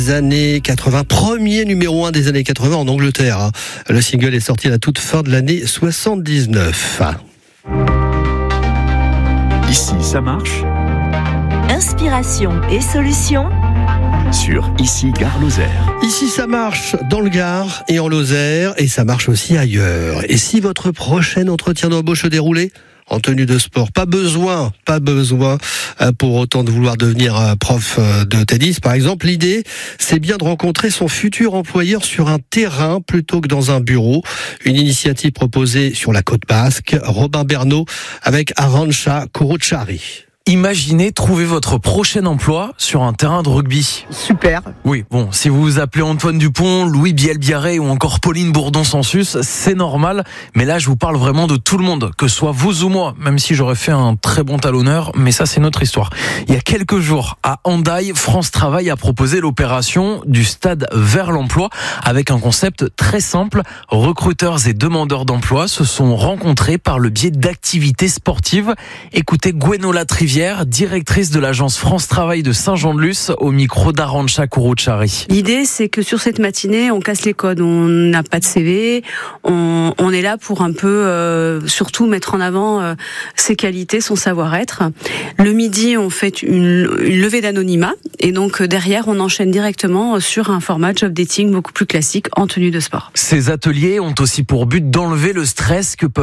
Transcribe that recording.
Années 80, premier numéro 1 des années 80 en Angleterre. Le single est sorti à la toute fin de l'année 79. Ici, ça marche. Inspiration et solutions Sur Ici, Gare Lozère. Ici, ça marche dans le Gard et en Lozère, et ça marche aussi ailleurs. Et si votre prochain entretien d'embauche se déroulait en tenue de sport, pas besoin pour autant de vouloir devenir prof de tennis, par exemple. L'idée, c'est bien de rencontrer son futur employeur sur un terrain plutôt que dans un bureau. Une initiative proposée sur la côte basque. Robin Bernot avec Arantxa Kuruchari. Imaginez trouver votre prochain emploi sur un terrain de rugby. Super. Oui, bon, si vous vous appelez Antoine Dupont, Louis Biel-Biarré ou encore Pauline Bourdon-Sansus, c'est normal. Mais là, je vous parle vraiment de tout le monde, que ce soit vous ou moi, même si j'aurais fait un très bon talonneur, mais ça, c'est notre histoire. Il y a quelques jours, à Hendaye, France Travail a proposé l'opération du stade vers l'emploi avec un concept très simple. Recruteurs et demandeurs d'emploi se sont rencontrés par le biais d'activités sportives. Écoutez Gwenola Trivière, directrice de l'agence France Travail de Saint-Jean-de-Luz, au micro d'Arantxa Kuruchari. L'idée, c'est que sur cette matinée, on casse les codes. On n'a pas de CV. On est là pour un peu, surtout mettre en avant ses qualités, son savoir-être. Le midi, on fait une levée d'anonymat. Et donc, derrière, on enchaîne directement sur un format job dating beaucoup plus classique en tenue de sport. Ces ateliers ont aussi pour but d'enlever le stress que peuvent